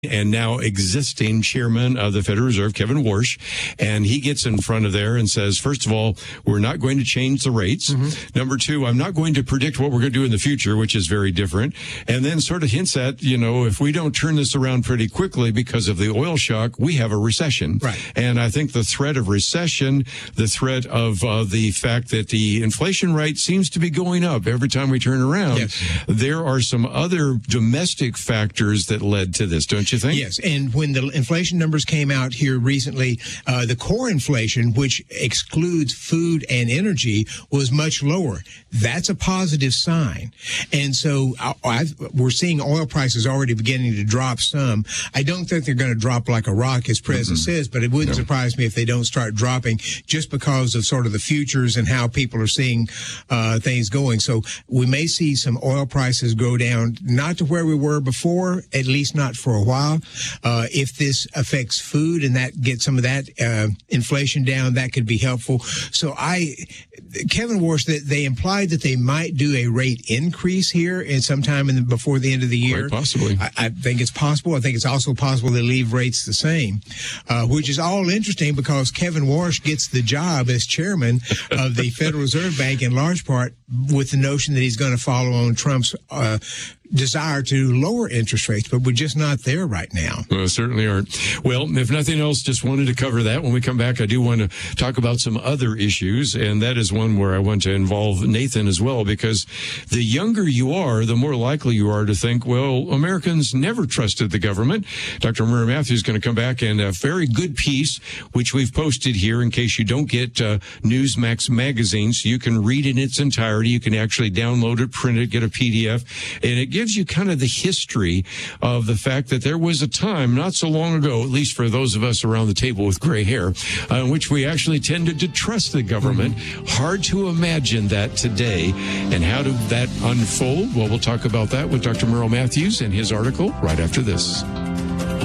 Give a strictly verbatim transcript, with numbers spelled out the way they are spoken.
and now existing chairman of the Federal Reserve, Kevin Warsh, and he gets in front of there and says, first of all, we're not going to change the rates. Mm-hmm. Number two, I'm not going to predict what we're going to do in the future, which is very different. And then sort of hints at, you know, if we don't turn this around pretty quickly because of the oil shock, we have a recession. Right. And I think the threat of recession, the threat of uh, the fact that the inflation rate seems to be going up every time we turn around, yes. There are some other domestic factors that led to this, don't you think? Yes, and when the inflation numbers came out here recently, uh, the core inflation, which excludes food and energy, was much lower. That's a positive sign. And so I, I've, we're seeing oil prices already beginning to drop some. I don't think they're going to drop like a rock, as President mm-hmm. says, but it wouldn't no. surprise me if they don't start dropping just because of sort of the futures and how people are seeing uh, things going. So we may see some oil prices go down, not to where we were before, at least not for a while. Uh, if this affects food and that gets some of that uh, inflation down, that could be helpful. So I, Kevin Warsh, that they implied that they might do a rate increase here in sometime in the, before the end of the year. Quite possibly. I, I think it's possible. I think it's also possible they leave rates the same, uh, which is all interesting because Kevin Warsh gets the job as chairman of the Federal Reserve Bank in large part with the notion that he's going to follow on Trump's uh, desire to lower interest rates, but we're just not there right now. Well, certainly aren't. Well, if nothing else, just wanted to cover that. When we come back, I do want to talk about some other issues, and that is one where I want to involve Nathan as well, because the younger you are, the more likely you are to think, well, Americans never trusted the government. Doctor Murray Matthews is going to come back, and a very good piece, which we've posted here in case you don't get uh, Newsmax magazine, so you can read it in its entirety. You can actually download it, print it, get a P D F, and it gives gives you kind of the history of the fact that there was a time not so long ago, at least for those of us around the table with gray hair, uh, in which we actually tended to trust the government. Mm-hmm. Hard to imagine that today. And how did that unfold? Well, we'll talk about that with Doctor Merle Matthews and his article right after this.